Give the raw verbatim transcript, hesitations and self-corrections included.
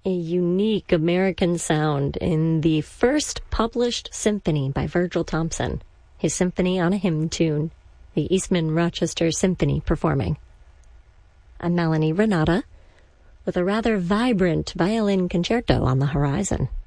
a unique American sound in the first published symphony by Virgil Thomson, his Symphony on a Hymn Tune, the Eastman Rochester Symphony performing. I'm Melanie Renata, with a rather vibrant violin concerto on the horizon.